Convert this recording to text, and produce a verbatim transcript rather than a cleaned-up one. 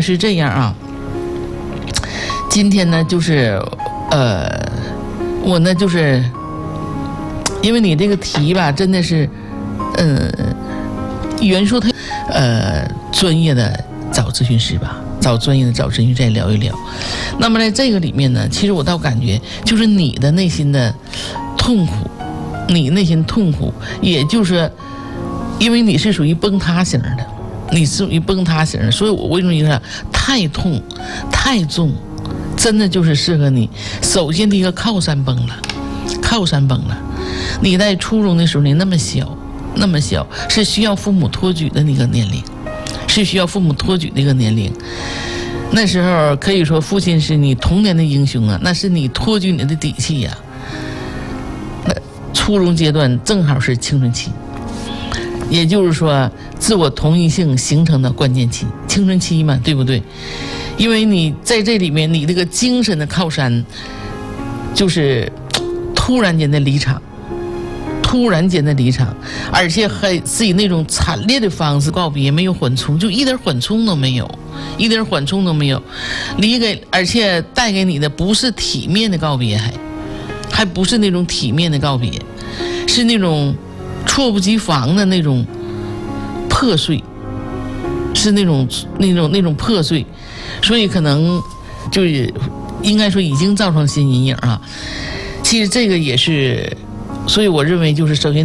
是这样啊，今天呢就是呃，我呢就是因为你这个题吧，真的是呃元素太呃专业的找咨询师吧。找专业的找咨询再聊一聊。那么在这个里面呢，其实我倒感觉就是你的内心的痛苦，你内心痛苦，也就是因为你是属于崩塌型的，你是属于崩塌型的，所以我为什么觉得太痛太重，真的就是适合你。首先第一个靠山崩了，靠山崩了。你在初中的时候你那么小那么小，是需要父母托举的那个年龄，是需要父母托举的一个年龄。那时候可以说父亲是你童年的英雄啊，那是你托举你的底气呀、啊。那初中阶段正好是青春期，也就是说自我同一性形成的关键期，青春期嘛，对不对？因为你在这里面你这个精神的靠山就是突然间的离场，突然间的离场，而且还是以那种惨烈的方式告别，没有缓冲，就一点缓冲都没有，一点缓冲都没有。离给，而且带给你的不是体面的告别，还还不是那种体面的告别，是那种猝不及防的那种破碎，是那种那种那种破碎，所以可能就是应该说已经造成新阴影啊。其实这个也是。所以我认为就是首先